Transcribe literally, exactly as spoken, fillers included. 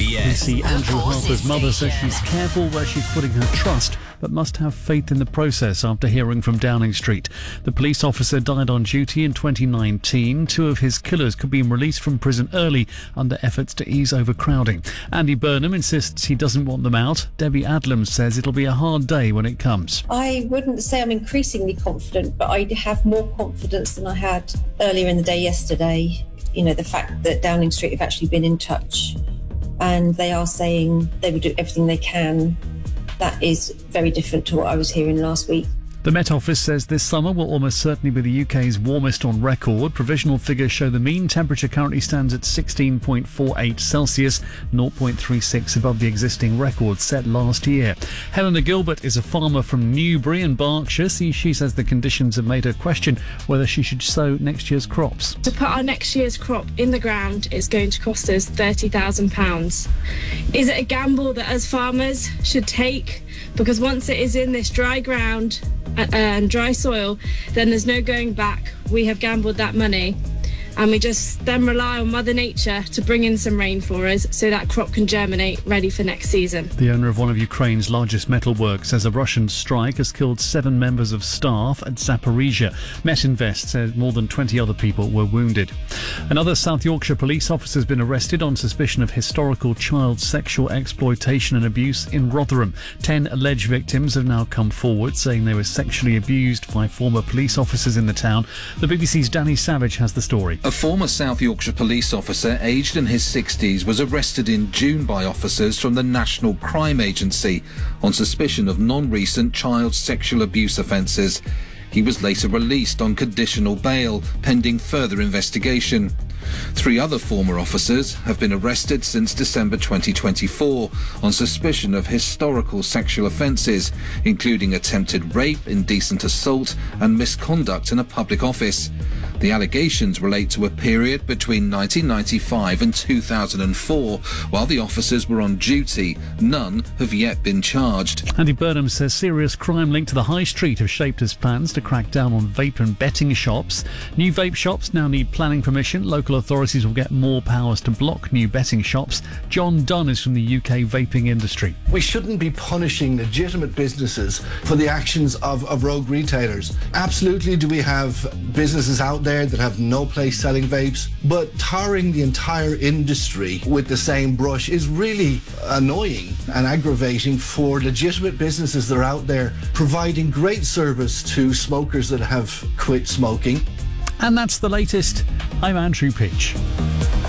B S. See, Andrew The Harper's Forces mother says Station. she's careful where she's putting her trust, but must have faith in the process after hearing from Downing Street. The police officer died on duty in twenty nineteen. Two of his killers could be released from prison early under efforts to ease overcrowding. Andy Burnham insists he doesn't want them out. Debbie Adlam says it'll be a hard day when it comes. I wouldn't say I'm increasingly confident, but I have more confidence than I had earlier in the day yesterday. You know, the fact that Downing Street have actually been in touch and they are saying they will do everything they can. That is very different to what I was hearing last week. The Met Office says this summer will almost certainly be the U K's warmest on record. Provisional figures show the mean temperature currently stands at sixteen point four eight Celsius, zero point three six above the existing record set last year. Helena Gilbert is a farmer from Newbury in Berkshire. See, she says the conditions have made her question whether she should sow next year's crops. To put our next year's crop in the ground is going to cost us thirty thousand pounds. Is it a gamble that as farmers should take? Because once it is in this dry ground and dry soil, then there's no going back. We have gambled that money and we just then rely on Mother Nature to bring in some rain for us so that crop can germinate ready for next season. The owner of one of Ukraine's largest metalworks says a Russian strike has killed seven members of staff at Zaporizhia. Metinvest says more than twenty other people were wounded. Another South Yorkshire police officer has been arrested on suspicion of historical child sexual exploitation and abuse in Rotherham. Ten alleged victims have now come forward saying they were sexually abused by former police officers in the town. The B B C's Danny Savage has the story. A former South Yorkshire police officer aged in his sixties was arrested in June by officers from the National Crime Agency on suspicion of non-recent child sexual abuse offences. He was later released on conditional bail pending further investigation. Three other former officers have been arrested since December twenty twenty-four on suspicion of historical sexual offences, including attempted rape, indecent assault and misconduct in a public office. The allegations relate to a period between nineteen ninety-five and two thousand four. While the officers were on duty, none have yet been charged. Andy Burnham says serious crime linked to the high street have shaped his plans to crack down on vape and betting shops. New vape shops now need planning permission. Local authorities will get more powers to block new betting shops. John Dunn is from the U K vaping industry. We shouldn't be punishing legitimate businesses for the actions of, of rogue retailers. Absolutely do we have businesses out there that have no place selling vapes, but tarring the entire industry with the same brush is really annoying and aggravating for legitimate businesses that are out there providing great service to smokers that have quit smoking. And that's the latest. I'm Andrew Pitch.